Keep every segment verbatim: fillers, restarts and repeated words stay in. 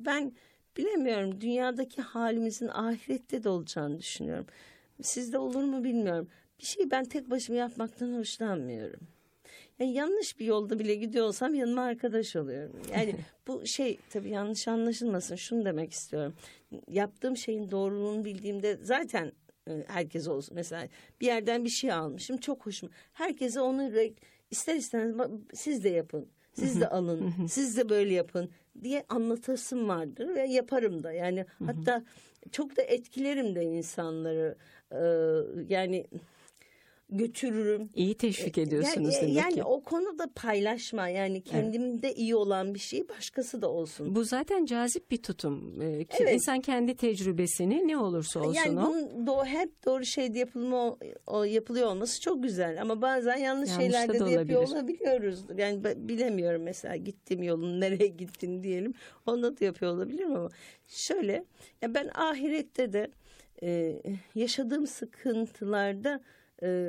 ben bilemiyorum, dünyadaki halimizin ahirette de olacağını düşünüyorum. Sizde olur mu bilmiyorum. Bir şeyi ben tek başıma yapmaktan hoşlanmıyorum. Yani yanlış bir yolda bile gidiyor olsam yanıma arkadaş oluyorum. Yani bu şey tabii yanlış anlaşılmasın, şunu demek istiyorum. Yaptığım şeyin doğruluğunu bildiğimde zaten e, herkes olsun. Mesela bir yerden bir şey almışım, çok hoşuma. Herkese onu ister istemez siz de yapın, siz de alın, siz de böyle yapın diye anlatasım vardır ve yaparım da. Yani hatta çok da etkilerim de insanları. E, yani götürürüm. İyi teşvik ediyorsunuz yani, demek yani ki. o konuda paylaşma, yani kendimde evet. iyi olan bir şey başkası da olsun. Bu zaten cazip bir tutum. Ee, evet. İnsan kendi tecrübesini ne olursa olsun yani o. bunun do- hep doğru şeyde yapılma, o, yapılıyor olması çok güzel ama bazen yanlış Yanlış şeylerde de yapıyor olabiliyoruz. Yani bilemiyorum, mesela gittiğim yolun nereye gittin diyelim, onda da yapıyor olabilirim ama şöyle, ya ben ahirette de e, yaşadığım sıkıntılarda Ee,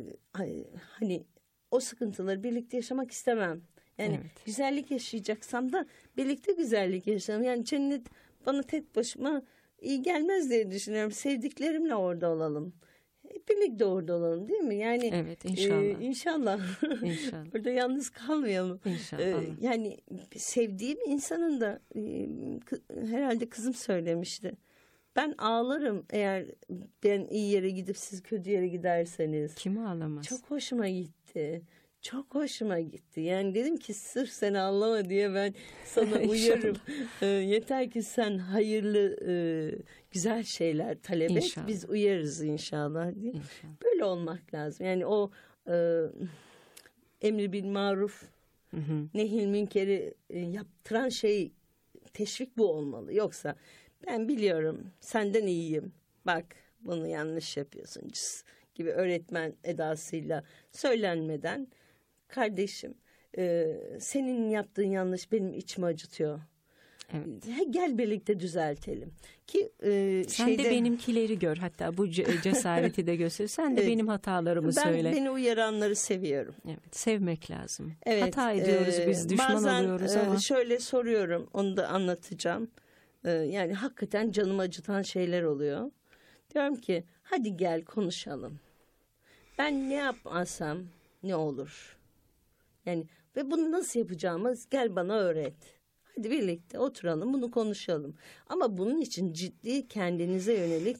hani o sıkıntıları birlikte yaşamak istemem. Yani evet. güzellik yaşayacaksam da birlikte güzellik yaşayalım. Yani cennet bana tek başıma iyi gelmez diye düşünüyorum. Sevdiklerimle orada olalım. Hep birlikte orada olalım, değil mi? Yani evet, inşallah. E, inşallah. İnşallah. Burada yalnız kalmayalım. İnşallah. E, yani sevdiğim insanın da e, herhalde kızım söylemişti. Ben ağlarım eğer ben iyi yere gidip siz kötü yere giderseniz. Kim ağlamaz? Çok hoşuma gitti. Çok hoşuma gitti. Yani dedim ki sırf sen ağlama diye ben sana uyarım. e, yeter ki sen hayırlı, e, güzel şeyler talep et. İnşallah. Biz uyarız inşallah diye. İnşallah. Böyle olmak lazım. Yani o e, emri bil maruf, hı hı. nehil münkeri e, yaptıran şey, teşvik bu olmalı. Yoksa ben biliyorum, senden iyiyim, bak bunu yanlış yapıyorsun gibi öğretmen edasıyla söylenmeden, kardeşim e, senin yaptığın yanlış benim içimi acıtıyor. Evet. Gel birlikte düzeltelim. Ki e, sen şeyde, de benimkileri gör, hatta bu cesareti de göster. Sen de evet, benim hatalarımı ben, söyle. Ben beni uyaranları seviyorum. Evet, sevmek lazım. Evet, hata ediyoruz e, biz, düşman bazen, oluyoruz ama. E, şöyle soruyorum, onu da anlatacağım. E, yani hakikaten canımı acıtan şeyler oluyor. Diyorum ki hadi gel konuşalım. Ben ne yapmasam ne olur? Yani ve bunu nasıl yapacağımız gel bana öğret. Hadi birlikte oturalım, bunu konuşalım. Ama bunun için ciddi kendinize yönelik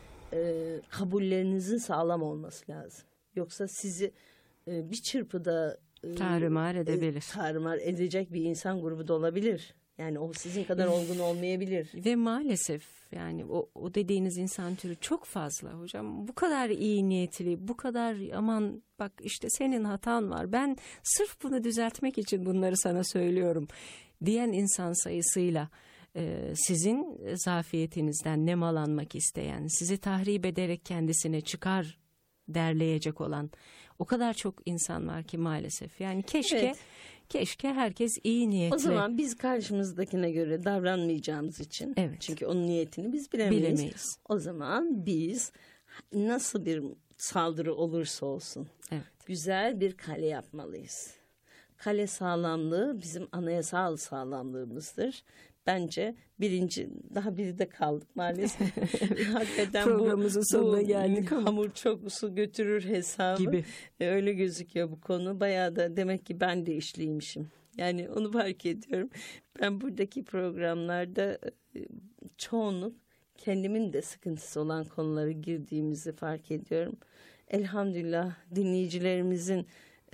e, kabullerinizin sağlam olması lazım. Yoksa sizi e, bir çırpıda e, tarumar edebilir. E, tarumar edecek bir insan grubu da olabilir. Yani o sizin kadar olgun olmayabilir. Ve maalesef yani o, o dediğiniz insan türü çok fazla hocam. Bu kadar iyi niyetli, bu kadar aman bak işte senin hatan var. Ben sırf bunu düzeltmek için bunları sana söylüyorum diyen insan sayısıyla e, sizin zafiyetinizden nemalanmak isteyen, sizi tahrip ederek kendisine çıkar derleyecek olan o kadar çok insan var ki maalesef. Yani keşke evet. keşke herkes iyi niyetli. O zaman biz karşımızdakine göre davranmayacağımız için, evet. çünkü onun niyetini biz bilemeyiz. bilemeyiz. O zaman biz nasıl bir saldırı olursa olsun evet. güzel bir kale yapmalıyız. Kale sağlamlığı bizim anayasal sağlamlığımızdır. Bence birinci, daha biri de kaldık maalesef. Hakikaten programımızın bu, sonuna bu geldik. Hamur çok su götürür hesabı. Gibi. E, öyle gözüküyor bu konu. Bayağı da demek ki ben de işliymişim. Yani onu fark ediyorum. Ben buradaki programlarda e, çoğunluk kendimin de sıkıntısı olan konulara girdiğimizi fark ediyorum. Elhamdülillah dinleyicilerimizin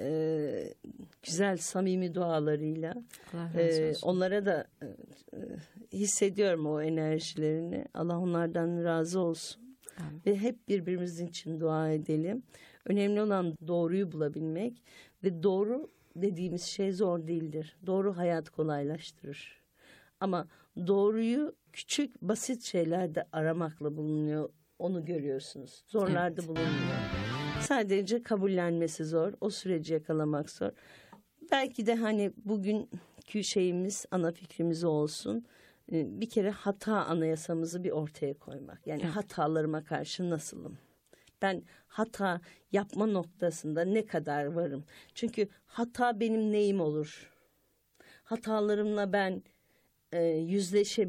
Ee, güzel samimi dualarıyla e, onlara da e, hissediyorum o enerjilerini. Allah onlardan razı olsun. Amin. Ve hep birbirimizin için dua edelim. Önemli olan doğruyu bulabilmek ve doğru dediğimiz şey zor değildir. Doğru hayat kolaylaştırır. Ama doğruyu küçük basit şeylerde aramakla bulunuyor. Onu görüyorsunuz. Zorlarda evet. bulunmuyor. Sadece kabullenmesi zor. O süreci yakalamak zor. Belki de hani bugünkü şeyimiz, ana fikrimiz olsun. Bir kere hata anayasamızı bir ortaya koymak. Yani evet. hatalarıma karşı nasılım? Ben hata yapma noktasında ne kadar varım? Çünkü hata benim neyim olur? Hatalarımla ben e, yüzleşebilirim.